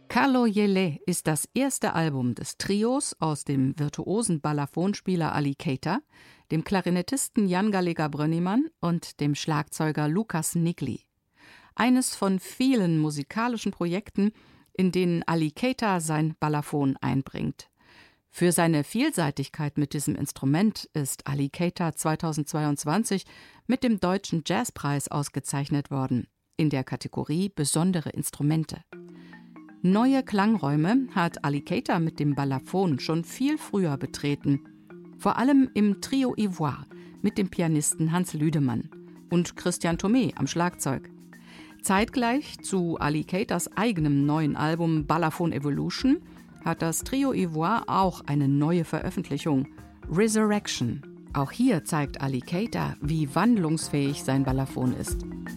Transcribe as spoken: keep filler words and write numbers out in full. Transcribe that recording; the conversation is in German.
Carlo Yele ist das erste Album des Trios aus dem virtuosen Balafonspieler Ali Keita, dem Klarinettisten Jan Gallego-Brönnimann und dem Schlagzeuger Lukas Nigli. Eines von vielen musikalischen Projekten, in denen Ali Keita sein Balafon einbringt. Für seine Vielseitigkeit mit diesem Instrument ist Ali Keita zweitausendzweiundzwanzig mit dem Deutschen Jazzpreis ausgezeichnet worden, in der Kategorie Besondere Instrumente. Neue Klangräume hat Ali Keita mit dem Balafon schon viel früher betreten. Vor allem im Trio Ivoire mit dem Pianisten Hans Lüdemann und Christian Thomet am Schlagzeug. Zeitgleich zu Ali Keitas eigenem neuen Album Balafon Evolution hat das Trio Ivoire auch eine neue Veröffentlichung, Resurrection. Auch hier zeigt Ali Keita, wie wandlungsfähig sein Balafon ist.